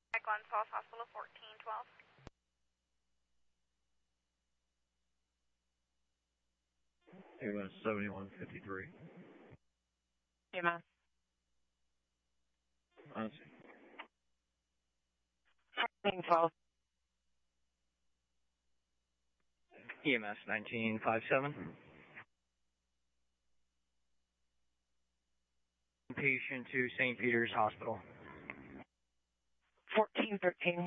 Glens Falls Hospital 1412. EMS 7153. EMS. On 1412. EMS 1957. Patient to St. Peter's Hospital. 1413.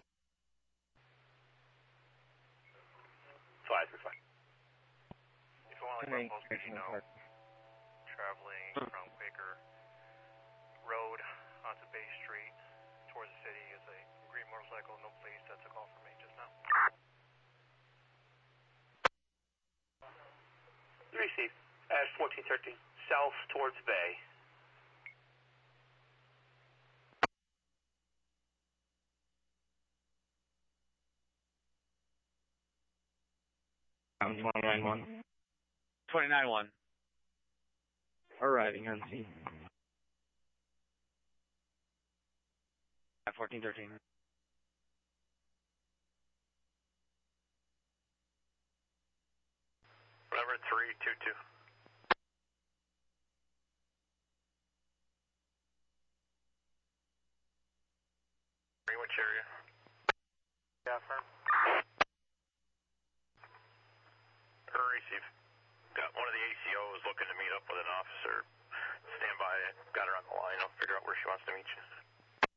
535. If you want like most people know, traveling from Quaker Road onto Bay Street towards the city is a green motorcycle, no police. That's a call for me just now. Receive at 1413, south towards Bay. I'm 291. 291. Arriving on scene. At 1413. Whatever, 322. Which area? Yeah, firm. Receive. Got one of the ACOs looking to meet up with an officer. Stand by. Got her on the line. I'll figure out where she wants to meet you.